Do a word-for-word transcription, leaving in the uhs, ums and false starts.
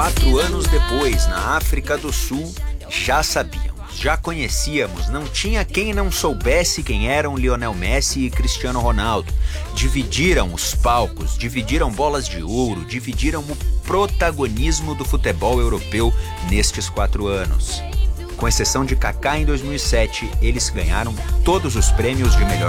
Quatro anos depois, na África do Sul, já sabíamos, já conhecíamos, não tinha quem não soubesse quem eram Lionel Messi e Cristiano Ronaldo. Dividiram os palcos, dividiram bolas de ouro, dividiram o protagonismo do futebol europeu nestes quatro anos. Com exceção de Kaká em dois mil e sete, eles ganharam todos os prêmios de melhor